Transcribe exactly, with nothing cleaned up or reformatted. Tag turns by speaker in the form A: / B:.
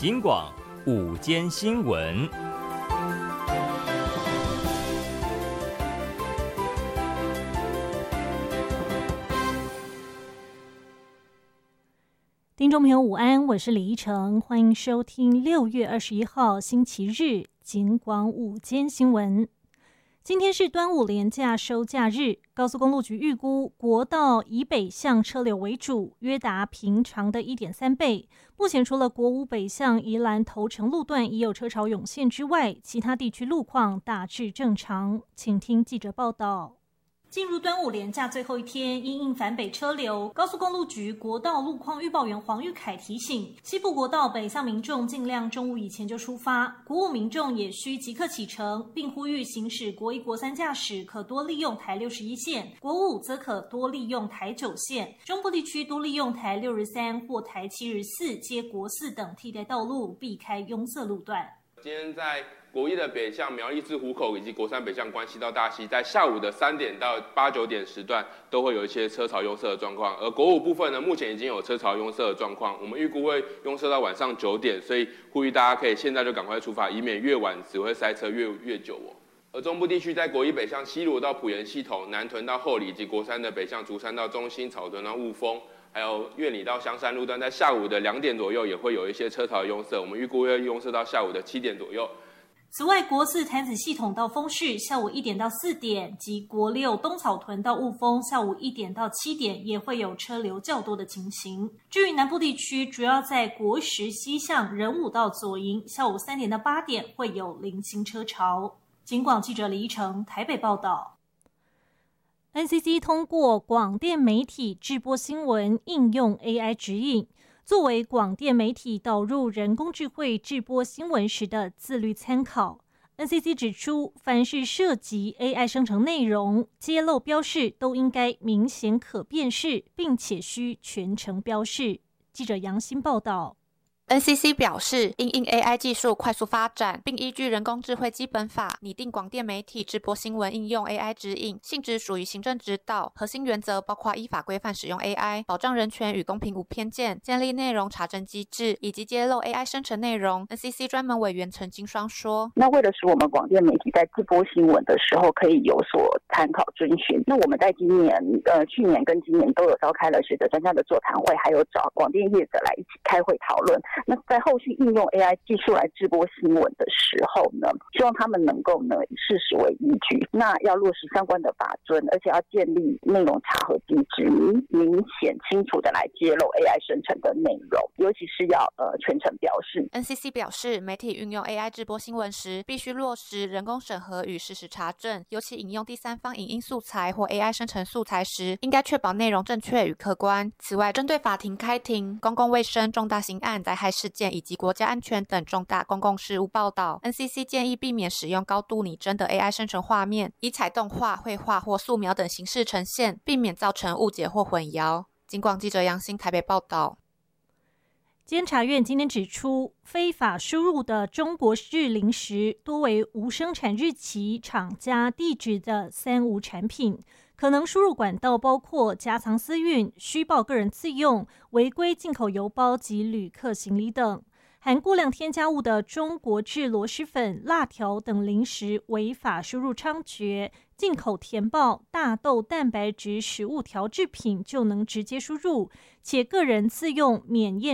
A: 警广午间新闻。
B: 听众朋友午安，我是李依晨，欢迎收听六月二十一号星期日警广午间新闻。今天是端午连假收假日，高速公路局预估国道以北向车流为主，约达平常的 一点三倍。目前除了国五北向宜兰头城路段已有车潮涌现之外，其他地区路况大致正常。请听记者报道。进入端午连假最后一天，因应返北车流，高速公路局国道路况预报员黄玉凯提醒，西部国道北向民众尽量中午以前就出发，国五民众也需即刻启程，并呼吁行驶国一国三驾驶可多利用台六十一线，国五则可多利用台九线，中部地区多利用台六十三或台七十四接国四等替代道路，避开拥塞路段。
C: 今天在国一的北向苗栗至湖口以及国三北向关西到大溪，在下午的三点到八九点时段都会有一些车潮拥塞的状况，而国五部分呢，目前已经有车潮拥塞的状况，我们预估会拥塞到晚上九点，所以呼吁大家可以现在就赶快出发，以免越晚只会塞车越越久哦。而中部地区在国一北向西螺到埔盐系统、南屯到后里以及国三的北向竹山到中心、草屯到雾峰，还有苑里到香山路段，在下午的两点左右也会有一些车潮拥塞，我们预估会拥塞到下午的七点左右。
B: 此外，国四潭子系统到丰市下午一点到四点，及国六东草屯到雾峰下午一点到七点也会有车流较多的情形。至于南部地区，主要在国十西向仁武到左营下午三点到八点会有零星车潮。警广记者李依成台北报道。N C C 通过广电媒体制播新闻应用 A I 指引，作为广电媒体导入人工智慧制播新闻时的自律参考。N C C 指出，凡是涉及 A I 生成内容，揭露标示都应该明显可辨识，并且需全程标示。记者杨欣报道。
D: N C C 表示，因应 A I 技术快速发展，并依据人工智慧基本法拟定广电媒体直播新闻应用 A I 指引，性质属于行政指导，核心原则包括依法规范使用 A I， 保障人权与公平无偏见，建立内容查证机制，以及揭露 A I 生成内容。N C C 专门委员陈金双说：“
E: 那为了使我们广电媒体在直播新闻的时候可以有所参考遵循，那我们在今年、呃去年跟今年都有召开了学者专家的座谈会，还有找广电业者来一起开会讨论。”那在后续应用 A I 技术来直播新闻的时候呢，希望他们能够呢以事实为依据，那要落实相关的法遵，而且要建立内容查核机制，明显清楚的来揭露 A I 生成的内容，尤其是要呃全程标示。
D: N C C 表示，媒体运用 A I 直播新闻时，必须落实人工审核与事实查证，尤其引用第三方影音素材或 A I 生成素材时，应该确保内容正确与客观。此外，针对法庭开庭、公共卫生、重大刑案、灾害事件以及国家安全等重大公共事务报道 ，N C C 建议避免使用高度拟真的 A I 生成画面，以彩动画、绘画或素描等形式呈现，避免造成误解或混淆。警广记者杨欣台北报道。
B: 监察院今天指出，非法输入的中国式零食多为无生产日期、厂家、地址的三无产品，可能输入管道包括夹藏私运、虚报个人自用、违规进口邮包及旅客行李等。含过量添加物的中国制螺蛳粉、辣条等零食违法输入猖獗，进口填报大豆蛋白质食物调制品就能直接输入，且个人自用免验